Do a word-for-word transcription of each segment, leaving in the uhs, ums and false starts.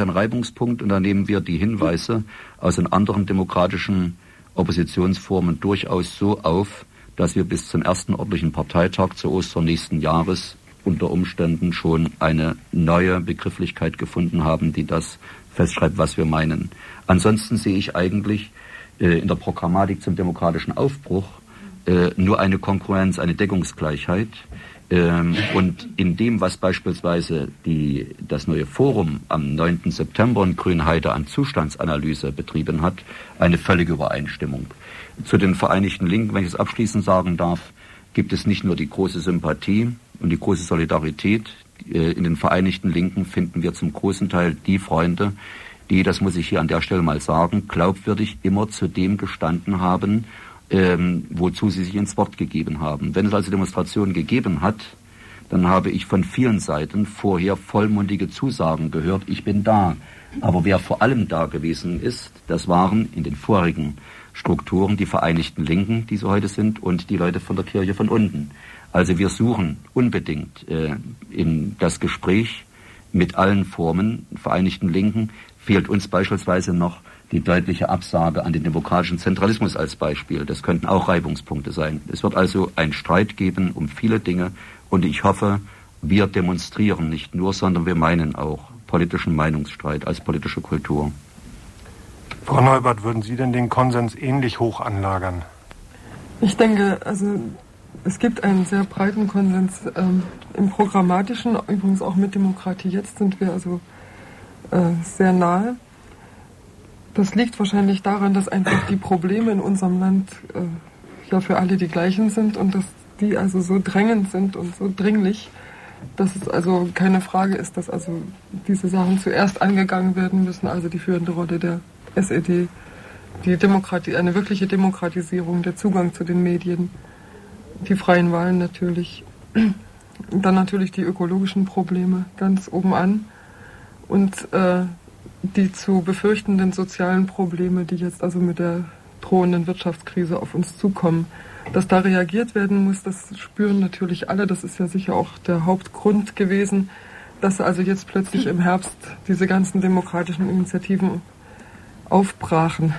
ein Reibungspunkt und da nehmen wir die Hinweise aus den anderen demokratischen Oppositionsformen durchaus so auf, dass wir bis zum ersten ordentlichen Parteitag zu Ostern nächsten Jahres unter Umständen schon eine neue Begrifflichkeit gefunden haben, die das festschreibt, was wir meinen. Ansonsten sehe ich eigentlich äh, in der Programmatik zum demokratischen Aufbruch äh, nur eine Konkurrenz, eine Deckungsgleichheit. Ähm, und in dem, was beispielsweise die, das neue Forum am neunten September in Grünheide an Zustandsanalyse betrieben hat, eine völlige Übereinstimmung. Zu den Vereinigten Linken, wenn ich es abschließend sagen darf, gibt es nicht nur die große Sympathie und die große Solidarität. In den Vereinigten Linken finden wir zum großen Teil die Freunde, die, das muss ich hier an der Stelle mal sagen, glaubwürdig immer zu dem gestanden haben, ähm, wozu sie sich ins Wort gegeben haben. Wenn es also Demonstrationen gegeben hat, dann habe ich von vielen Seiten vorher vollmundige Zusagen gehört, ich bin da. Aber wer vor allem da gewesen ist, das waren in den vorigen Strukturen die Vereinigten Linken, die so heute sind, und die Leute von der Kirche von unten. Also wir suchen unbedingt äh, in das Gespräch mit allen Formen Vereinigten Linken. Fehlt uns beispielsweise noch die deutliche Absage an den demokratischen Zentralismus als Beispiel. Das könnten auch Reibungspunkte sein. Es wird also einen Streit geben um viele Dinge und ich hoffe, wir demonstrieren nicht nur, sondern wir meinen auch politischen Meinungsstreit als politische Kultur. Frau Neubert, würden Sie denn den Konsens ähnlich hoch anlagern? Ich denke, also es gibt einen sehr breiten Konsens ähm, im Programmatischen, übrigens auch mit Demokratie Jetzt sind wir also äh, sehr nahe. Das liegt wahrscheinlich daran, dass einfach die Probleme in unserem Land äh, ja für alle die gleichen sind und dass die also so drängend sind und so dringlich, dass es also keine Frage ist, dass also diese Sachen zuerst angegangen werden müssen, also die führende Rolle der S E D, die Demokratie, eine wirkliche Demokratisierung, der Zugang zu den Medien, die freien Wahlen natürlich, und dann natürlich die ökologischen Probleme ganz oben an und äh, die zu befürchtenden sozialen Probleme, die jetzt also mit der drohenden Wirtschaftskrise auf uns zukommen. Dass da reagiert werden muss, das spüren natürlich alle, das ist ja sicher auch der Hauptgrund gewesen, dass also jetzt plötzlich im Herbst diese ganzen demokratischen Initiativen aufbrachen.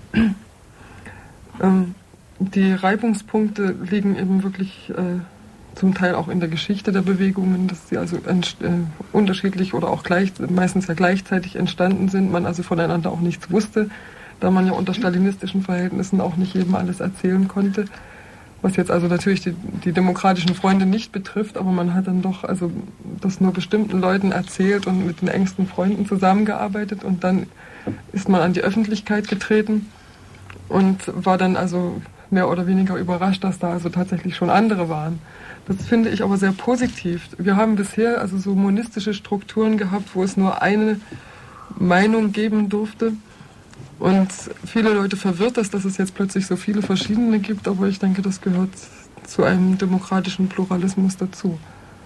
ähm, die Reibungspunkte liegen eben wirklich äh, zum Teil auch in der Geschichte der Bewegungen, dass sie also entst- äh, unterschiedlich oder auch gleich, meistens ja gleichzeitig entstanden sind, man also voneinander auch nichts wusste, da man ja unter stalinistischen Verhältnissen auch nicht jedem alles erzählen konnte, was jetzt also natürlich die, die demokratischen Freunde nicht betrifft, aber man hat dann doch also das nur bestimmten Leuten erzählt und mit den engsten Freunden zusammengearbeitet und dann ist man an die Öffentlichkeit getreten und war dann also mehr oder weniger überrascht, dass da also tatsächlich schon andere waren. Das finde ich aber sehr positiv. Wir haben bisher also so monistische Strukturen gehabt, wo es nur eine Meinung geben durfte. Und viele Leute verwirrt das, dass es jetzt plötzlich so viele verschiedene gibt, aber ich denke, das gehört zu einem demokratischen Pluralismus dazu.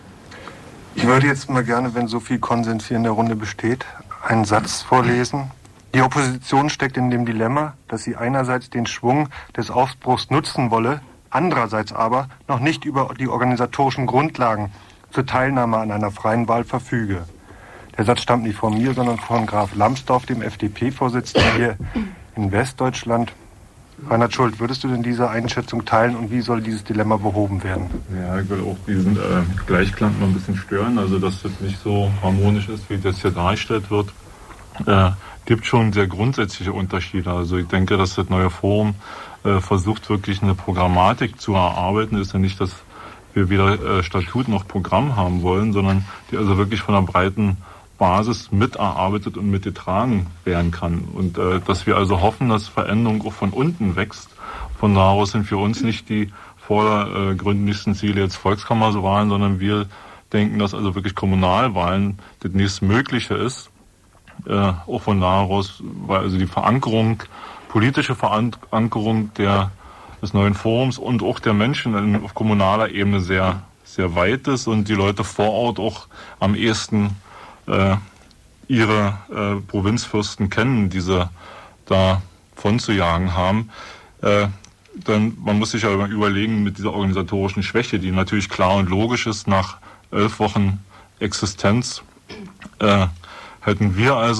Ich würde jetzt mal gerne, wenn so viel Konsens hier in der Runde besteht, einen Satz vorlesen. Die Opposition steckt in dem Dilemma, dass sie einerseits den Schwung des Aufbruchs nutzen wolle, andererseits aber noch nicht über die organisatorischen Grundlagen zur Teilnahme an einer freien Wahl verfüge. Der Satz stammt nicht von mir, sondern von Graf Lambsdorff, dem F D P-Vorsitzenden hier in Westdeutschland. Reinhard Schult, würdest du denn diese Einschätzung teilen und wie soll dieses Dilemma behoben werden? Ja, ich will auch diesen äh, Gleichklang noch ein bisschen stören, also dass das nicht so harmonisch ist, wie das hier dargestellt wird. Äh, gibt schon sehr grundsätzliche Unterschiede. Also ich denke, dass das neue Forum äh, versucht wirklich eine Programmatik zu erarbeiten. Ist ja nicht, dass wir weder äh, Statut noch Programm haben wollen, sondern die also wirklich von einer breiten Basis miterarbeitet und mitgetragen werden kann. Und äh, dass wir also hoffen, dass Veränderung auch von unten wächst. Von daraus sind für uns nicht die vordergründigsten Ziele jetzt Volkskammerwahlen, sondern wir denken, dass also wirklich Kommunalwahlen das nächstmögliche ist. Äh, auch von daraus, weil also die Verankerung, politische Verankerung der, des neuen Forums und auch der Menschen in, auf kommunaler Ebene sehr, sehr weit ist und die Leute vor Ort auch am ehesten äh, ihre äh, Provinzfürsten kennen, die sie da von zu jagen haben. Äh, dann, man muss sich ja überlegen mit dieser organisatorischen Schwäche, die natürlich klar und logisch ist, nach elf Wochen Existenz, äh, hätten wir also